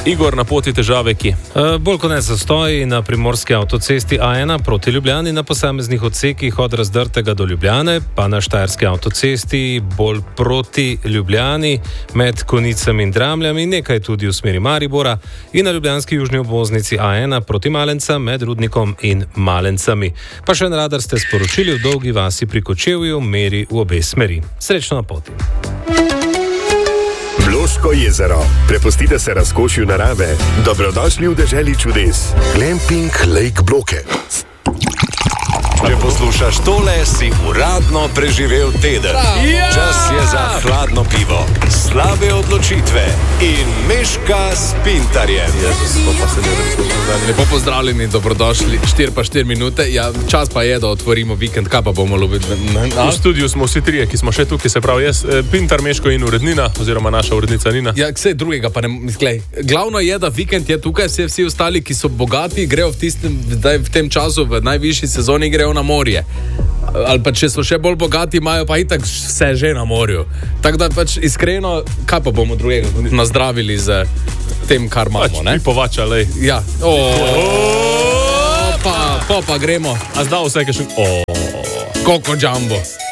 Igor, na poti težave ki? Bolj kot ne zastoji na primorski avtocesti A1 proti Ljubljani na posameznih odsekih od Razdrtega do Ljubljane, pa na štajerski avtocesti bolj proti Ljubljani med Konicami in Dramljami, nekaj tudi v smeri Maribora in na ljubljanski južni obvoznici A1 proti Malencam med Rudnikom in Malencami. Pa še na radar ste sporočili v Dolgi vasi pri Kočevju meri v obe smeri. Srečno na poti. Bloško jezero. Prepustite se razkošju narave. Dobrodošli v deželi čudes. Glamping Lake Bloke. Če poslušaš tole, si uradno preživel teden. Čas je za hladno pivo, slabe odločitve in Meška s Pintarjem. Lepo pozdravljeni, dobrodošli. 4 minute. Ja, čas pa je, da otvorimo vikend. Kaj pa bomo lovili? V studiu smo vsi trije, ki smo še tukaj, se pravi jaz, Pintar, Meško in urednina, oziroma naša urednica Nina. Ja, vse drugega pa ne misklej. Glavno je, da vikend je tukaj, vsi ostali, ki so bogati, grejo v tem času, v najvišji sezoni grejo na morje. Ali pa če so še bolj bogati, imajo pa itak vse že na morju. Tako da pač iskreno, kaj pa bomo drugega nazdravili z tem, kar imamo, ne? Pipovača, lej. Ja. Pa gremo. A zdal vse, kaj še... Koko Jumbo.